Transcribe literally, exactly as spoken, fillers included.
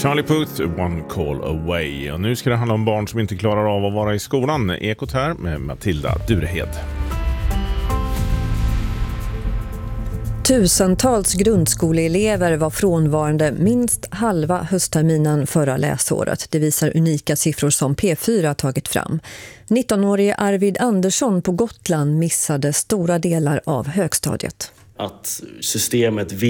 Charlie Puth, One Call Away. Och nu ska det handla om barn som inte klarar av att vara i skolan. Ekot här med Matilda Durehed. Tusentals grundskoleelever var frånvarande minst halva höstterminen förra läsåret. Det visar unika siffror som P fyra tagit fram. nittonårige Arvid Andersson på Gotland missade stora delar av högstadiet. Att systemet vill